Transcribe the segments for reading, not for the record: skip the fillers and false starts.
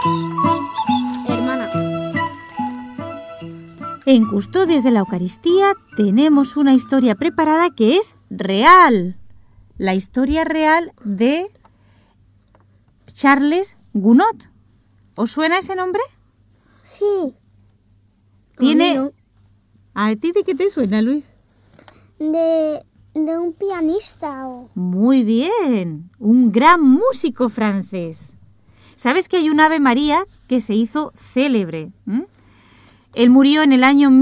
Hermana. En Custodios de la Eucaristía tenemos una historia preparada que es real. La historia real de Charles Gounod. ¿Os suena ese nombre? Sí. Tiene... A mí no. ¿A ti de qué te suena, Luis? De un pianista o... Muy bien, un gran músico francés. ¿Sabes que hay un Ave María que se hizo célebre? Él murió en el año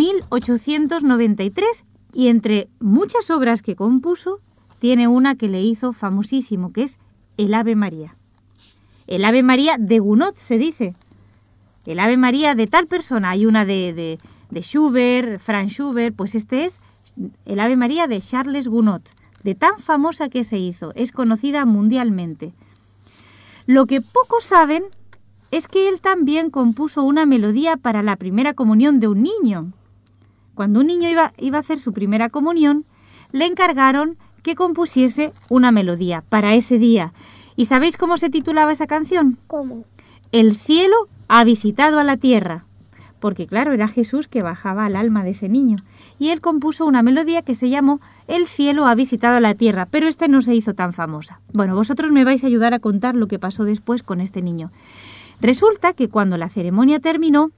1893 y entre muchas obras que compuso, tiene una que le hizo famosísimo, que es el Ave María. El Ave María de Gounod se dice. El Ave María de tal persona. Hay una de Schubert, Franz Schubert, pues este es el Ave María de Charles Gounod, de tan famosa que se hizo, es conocida mundialmente. Lo que pocos saben es que él también compuso una melodía para la primera comunión de un niño. Cuando un niño iba a hacer su primera comunión, le encargaron que compusiese una melodía para ese día. ¿Y sabéis cómo se titulaba esa canción? ¿Cómo? El cielo ha visitado a la tierra. Porque claro, era Jesús que bajaba al alma de ese niño. Y él compuso una melodía que se llamó El cielo ha visitado a la tierra, pero esta no se hizo tan famosa. Bueno, vosotros me vais a ayudar a contar lo que pasó después con este niño. Resulta que cuando la ceremonia terminó,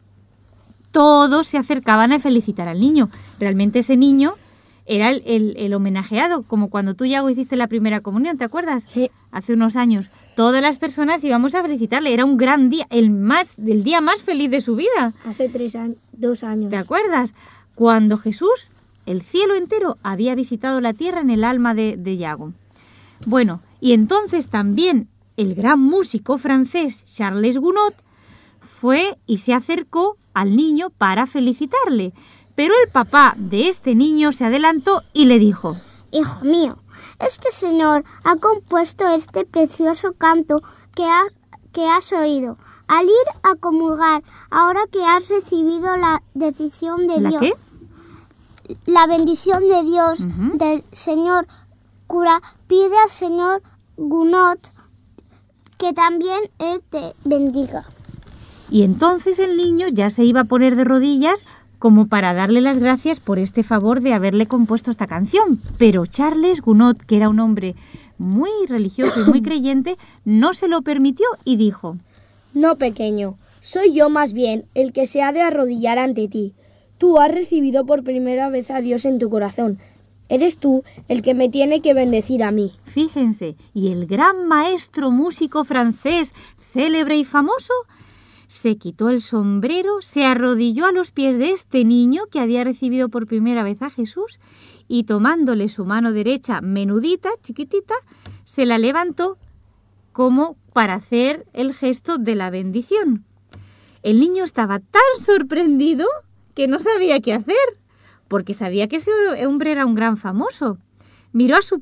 todos se acercaban a felicitar al niño. Realmente ese niño era el homenajeado, como cuando tú, Yago, hiciste la primera comunión, ¿te acuerdas? Sí. Hace unos años. Todas las personas íbamos a felicitarle. Era un gran día, el día más feliz de su vida. Hace 2 años. ¿Te acuerdas? Cuando Jesús, el cielo entero, había visitado la tierra en el alma de Yago. Bueno, y entonces también el gran músico francés Charles Gounod fue y se acercó al niño para felicitarle. Pero el papá de este niño se adelantó y le dijo: Hijo mío, este señor ha compuesto este precioso canto que has oído. Al ir a comulgar, ahora que has recibido la decisión de ¿La Dios, qué? La bendición de Dios, del señor cura, pide al señor Gounod que también él te bendiga. Y entonces el niño ya se iba a poner de rodillas como para darle las gracias por este favor de haberle compuesto esta canción. Pero Charles Gounod, que era un hombre muy religioso y muy creyente, no se lo permitió y dijo: No, pequeño, soy yo más bien el que se ha de arrodillar ante ti. Tú has recibido por primera vez a Dios en tu corazón. Eres tú el que me tiene que bendecir a mí. Fíjense, y el gran maestro músico francés, célebre y famoso, se quitó el sombrero, se arrodilló a los pies de este niño que había recibido por primera vez a Jesús y tomándole su mano derecha menudita, chiquitita, se la levantó como para hacer el gesto de la bendición. El niño estaba tan sorprendido que no sabía qué hacer, porque sabía que ese hombre era un gran famoso. Miró a su